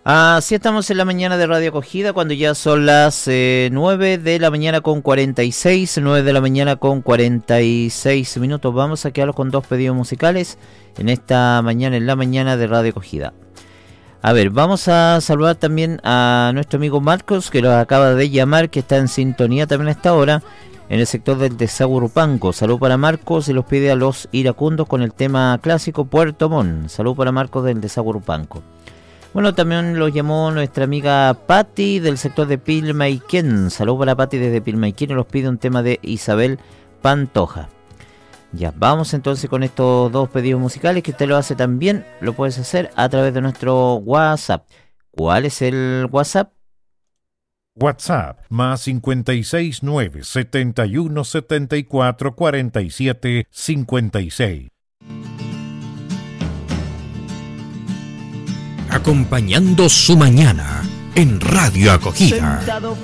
Así estamos en la mañana de Radio Acogida, cuando ya son las 9 de la mañana con 46, 9 de la mañana con 46 minutos. Vamos a quedarnos con dos pedidos musicales en esta mañana, en la mañana de Radio Acogida. A ver, vamos a saludar también a nuestro amigo Marcos, que nos acaba de llamar, que está en sintonía también a esta hora, en el sector del Desagurupanco. Salud para Marcos y los pide a los iracundos con el tema clásico Puerto Montt. Salud para Marcos del Desagurupanco. Bueno, también lo llamó nuestra amiga Patti del sector de Pilmaiquén. Salud para Patti desde Pilmaiquén y los pide un tema de Isabel Pantoja. Ya, vamos entonces con estos dos pedidos musicales que usted lo hace también. Lo puedes hacer a través de nuestro WhatsApp. ¿Cuál es el WhatsApp? WhatsApp más 569 71 74 47 56. Acompañando su mañana en Radio Acogida. Sentado